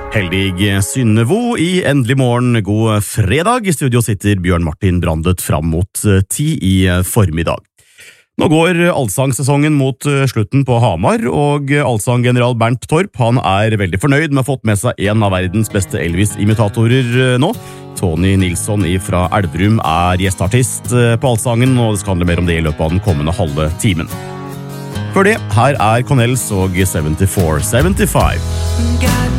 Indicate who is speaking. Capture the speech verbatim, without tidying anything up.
Speaker 1: Heldig Synnevo i Endelig morgen, god fredag. I studio sitter Bjørn Martin Brandet fram mot ti i formiddag. Nå går allsangsesongen mot slutten på Hamar, og allsanggeneral Bernt Torp han er veldig fornøyd med å ha fått med seg en av verdens beste Elvis-imitatorer nå. Tony Nilsson fra Elverum er gjesteartist på allsangen, og det skal handle mer om det i løpet av den kommende halve timen. Før det, her er Connells og seventy-four seventy-five.